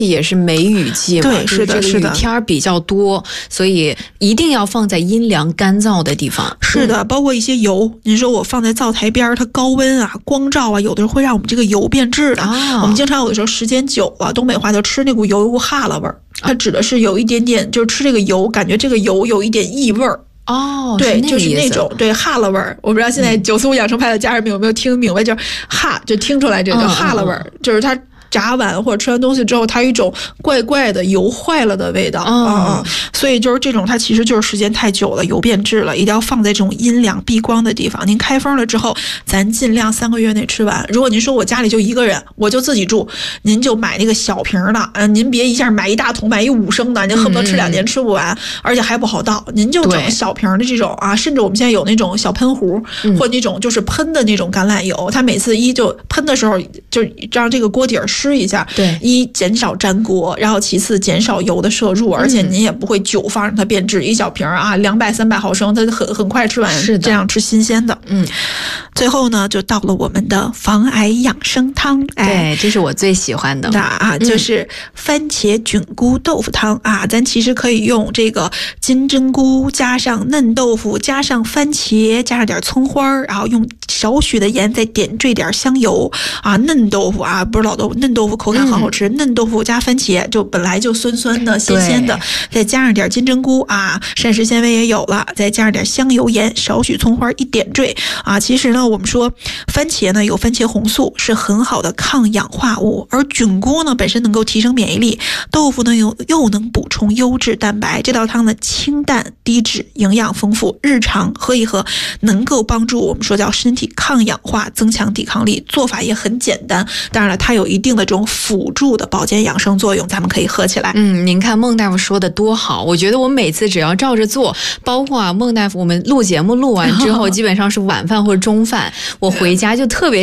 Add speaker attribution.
Speaker 1: 也是梅雨季嘛，
Speaker 2: 对，是的，是的，
Speaker 1: 雨天比较多，所以一定要放在阴凉干燥的地方。
Speaker 2: 是的，包括一些油，您说我放在灶台边，它高温啊、光照啊，有的时候会让我们这个油变质的。我们经常有的时候时间久了，东北话就吃那股油有股哈喇味儿，它指的是有一点点，就是吃这个油，感觉这个油有一点异味儿。对，就是那种对哈喇味儿。我不知道现在九四五养生派的家人们有没有听明白，就是哈就听出来这个哈喇味儿，就是它炸完或者吃完东西之后，它有一种怪怪的油坏了的味道。所以就是这种，它其实就是时间太久了，油变质了，一定要放在这种阴凉避光的地方。您开封了之后，咱尽量3个月内吃完。如果您说我家里就1个人，我就自己住，您就买那个小瓶的，您别一下买1大桶，买15升的，您恨不得吃2年吃不完，而且还不好倒。您就整小瓶的这种啊，甚至我们现在有那种小喷壶，或那种就是喷的那种橄榄油，它每次就喷的时候就让这个锅底儿湿一下，
Speaker 1: 对，
Speaker 2: 一减少粘锅，然后其次减少油的摄入，而且您也不会久放让它变质，一小瓶啊200、300毫升，它很快吃完，是这样吃新鲜的。最后呢，就到了我们的防癌养生汤。
Speaker 1: 对，这是我最喜欢的
Speaker 2: 就是番茄菌菇豆腐汤啊。咱其实可以用这个金针菇加上嫩豆腐加上番茄加上点葱花，然后用少许的盐，再点缀点香油啊。嫩豆腐啊，不是老豆腐，嫩豆腐口感好好吃。嫩豆腐加番茄就本来就酸酸的鲜鲜的，再加上点金针菇啊，膳食纤维也有了，再加上点香油盐，少许葱花一点缀啊。其实呢，我们说番茄呢有番茄红素，是很好的抗氧化物，而菌菇呢本身能够提升免疫力，豆腐呢又能补充优质蛋白。这道汤呢清淡低脂，营养丰富，日常喝一喝能够帮助我们说叫身体抗氧化，增强抵抗力。做法也很简单，当然了，它有一定的这种辅助的保健养生作用，咱们可以喝起来。
Speaker 1: 您看孟大夫说的多好，我觉得我每次只要照着做，包括孟大夫我们录节目录完之后，基本上是晚饭或者中饭，我回家就特别